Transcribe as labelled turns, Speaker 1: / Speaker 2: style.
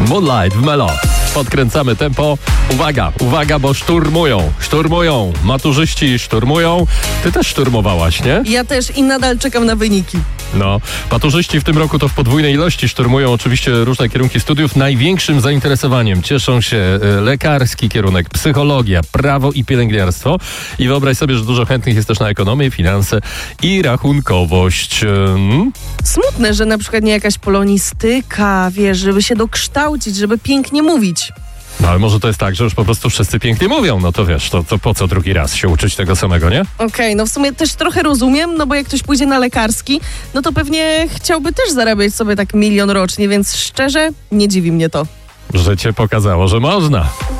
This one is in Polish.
Speaker 1: Moonlight w Melo. Podkręcamy tempo. Uwaga, bo szturmują. Maturzyści szturmują. Ty też szturmowałaś, nie?
Speaker 2: Ja też i nadal czekam na wyniki.
Speaker 1: No, maturzyści w tym roku to w podwójnej ilości szturmują oczywiście różne kierunki studiów. Największym zainteresowaniem cieszą się lekarski kierunek, psychologia, prawo i pielęgniarstwo. I wyobraź sobie, że dużo chętnych jest też na ekonomię, finanse i rachunkowość.
Speaker 2: Smutne, że na przykład nie jakaś polonistyka, wiesz, żeby się dokształcić, żeby pięknie mówić.
Speaker 1: No ale może to jest tak, że już po prostu wszyscy pięknie mówią. No to wiesz, to po co drugi raz się uczyć tego samego, nie?
Speaker 2: Okej, no w sumie też trochę rozumiem, no bo jak ktoś pójdzie na lekarski, no to pewnie chciałby też zarabiać sobie tak 1 000 000 rocznie, więc szczerze nie dziwi mnie to.
Speaker 1: Życie pokazało, że można.